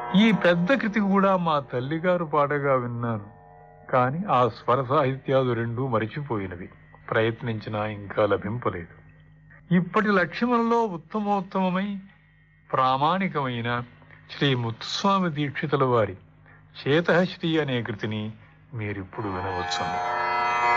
ఈ పెద్ద కృతి కూడా మా తల్లిగారు పాడగా విన్నాను. కాని ఆ స్వర సాహిత్యాలు రెండూ మరిచిపోయినవి. ప్రయత్నించినా ఇంకా లభింపలేదు. ఇప్పటి లక్ష్యములలో ఉత్తమోత్తమమై ప్రామాణికమైన శ్రీ ముత్తుస్వామి దీక్షితుల వారి చేతశ్రీ అనే కృతిని మీరిప్పుడు వినవచ్చును.